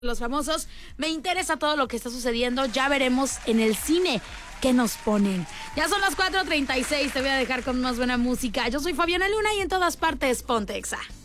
Los famosos, me interesa todo lo que está sucediendo. Ya veremos en el cine qué nos ponen. Ya son las 4:36, te voy a dejar con más buena música. Yo soy Fabiana Luna y en todas partes, ponte Exa.